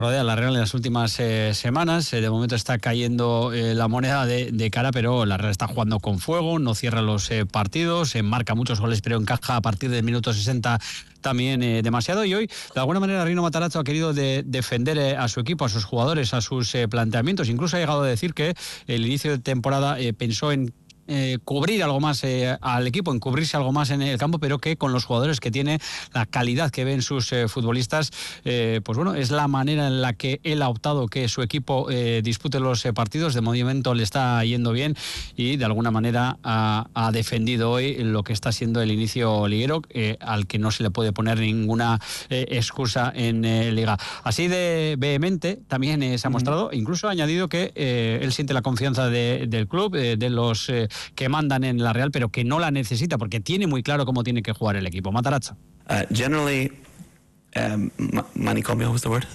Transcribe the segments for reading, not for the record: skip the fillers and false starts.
rodea la Real en las últimas semanas. De momento está cayendo la moneda de cara, pero la Real está jugando con fuego, no cierra los partidos, marca muchos goles, pero encaja a partir del minuto 60 también demasiado. Y hoy, de alguna manera, Rino Matarazzo ha querido defender a su equipo, a sus jugadores, a sus planteamientos. Incluso ha llegado a decir que el inicio de temporada pensó en cubrir algo más al equipo, en cubrirse algo más en el campo, pero que con los jugadores que tiene, la calidad que ven sus futbolistas, pues bueno, es la manera en la que él ha optado que su equipo dispute los partidos. De momento le está yendo bien y de alguna manera ha defendido hoy lo que está siendo el inicio liguero, al que no se le puede poner ninguna excusa en Liga. Así de vehemente también se ha mostrado, incluso ha añadido que él siente la confianza del club, de los que mandan en la Real, pero que no la necesita porque tiene muy claro cómo tiene que jugar el equipo. Matarazzo. Generally, manicomio was the word.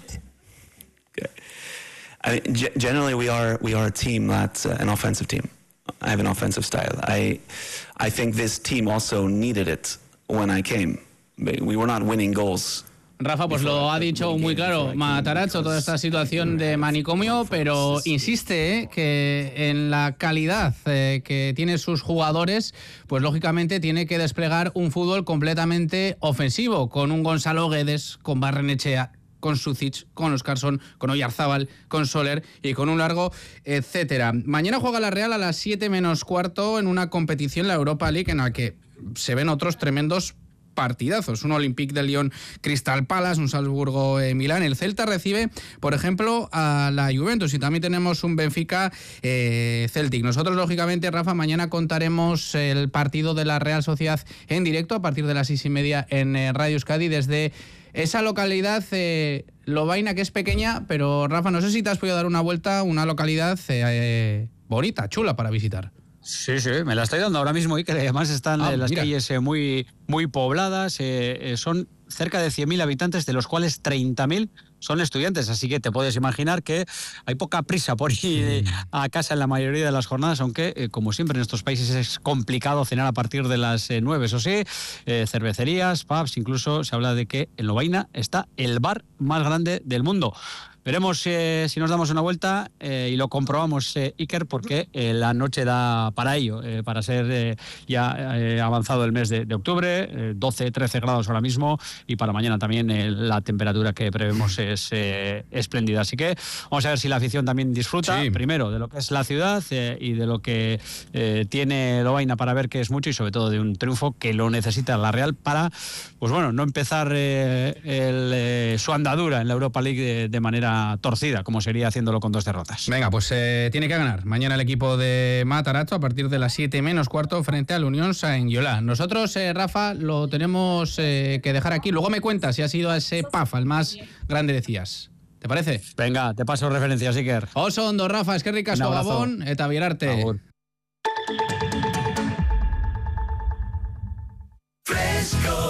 Generally, we are a team that's an offensive team. I have an offensive style. I think this team also needed it when I came. We were not winning goals. Rafa, pues lo ha dicho muy claro Matarazzo, toda esta situación de manicomio, pero insiste que en la calidad que tienen sus jugadores, pues lógicamente tiene que desplegar un fútbol completamente ofensivo, con un Gonzalo Guedes, con Barrenechea, con Sucic, con Óscarson, con Oyarzábal, con Soler y con un largo etcétera. Mañana juega la Real a las 7 menos cuarto en una competición, la Europa League, en la que se ven otros tremendos partidazos, un Olympique de Lyon Crystal Palace, un Salzburgo Milán. El Celta recibe, por ejemplo, a la Juventus, y también tenemos un Benfica Celtic. Nosotros, lógicamente, Rafa, mañana contaremos el partido de la Real Sociedad en directo a partir de las 6:30 en Radio Euskadi desde esa localidad Lovaina, que es pequeña, pero Rafa, no sé si te has podido dar una vuelta, una localidad bonita, chula para visitar. Sí, me la estoy dando ahora mismo y que además están las calles muy pobladas, son cerca de 100.000 habitantes, de los cuales 30.000 son estudiantes, así que te puedes imaginar que hay poca prisa por ir a casa en la mayoría de las jornadas, aunque como siempre en estos países es complicado cenar a partir de las 9, eso sí, cervecerías, pubs, incluso se habla de que en Lovaina está el bar más grande del mundo. Veremos si nos damos una vuelta y lo comprobamos, Iker, porque la noche da para ello, para ser ya avanzado el mes de octubre, 12, 13 grados ahora mismo, y para mañana también la temperatura que prevemos es espléndida. Así que vamos a ver si la afición también disfruta, primero, de lo que es la ciudad y de lo que tiene Lovaina para ver, que es mucho, y sobre todo de un triunfo que lo necesita la Real para, pues bueno, no empezar su andadura en la Europa League de manera torcida, como sería haciéndolo con 2 derrotas. Venga, pues tiene que ganar mañana el equipo de Matarazzo a partir de las 7 menos cuarto frente al Unión Saint-Gillois. Nosotros, Rafa, lo tenemos que dejar aquí. Luego me cuentas si ha sido a ese PAF, al más grande, decías. ¿Te parece? Venga, te paso referencias, Iker. Oso ondo, Rafa, eskerrik asko Gabón, eta bierarte. Agur. Fresco.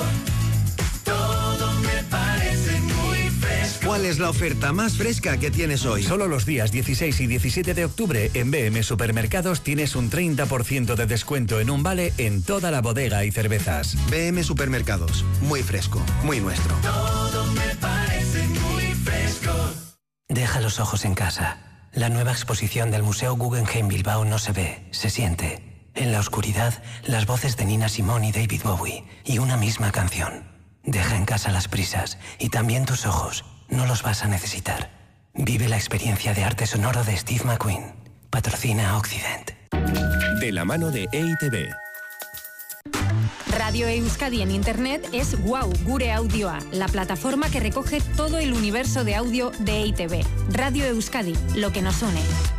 ¿Cuál es la oferta más fresca que tienes hoy? Solo los días 16 y 17 de octubre en BM Supermercados tienes un 30% de descuento en un vale en toda la bodega y cervezas. BM Supermercados, muy fresco, muy nuestro. Todo me parece muy fresco. Deja los ojos en casa. La nueva exposición del Museo Guggenheim Bilbao no se ve, se siente. En la oscuridad, las voces de Nina Simone y David Bowie y una misma canción. Deja en casa las prisas y también tus ojos. No los vas a necesitar. Vive la experiencia de arte sonoro de Steve McQueen. Patrocina Occident. De la mano de EITB. Radio Euskadi en Internet es Wow Gure Audioa, la plataforma que recoge todo el universo de audio de EITB. Radio Euskadi, lo que nos une.